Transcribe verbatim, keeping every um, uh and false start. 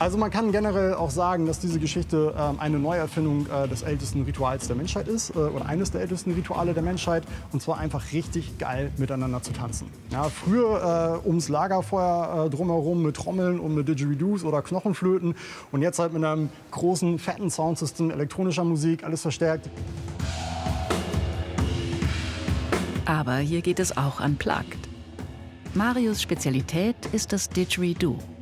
Also man kann generell auch sagen, dass diese Geschichte ähm, eine Neuerfindung äh, des ältesten Rituals der Menschheit ist äh, oder eines der ältesten Rituale der Menschheit, und zwar einfach richtig geil miteinander zu tanzen. Ja, früher äh, ums Lagerfeuer äh, drumherum mit Trommeln und mit Didgeridoos oder Knochenflöten und jetzt halt mit einem großen, fetten Soundsystem, elektronischer Musik, alles verstärkt. Aber hier geht es auch unplugged. Marios Spezialität ist das Didgeridoo.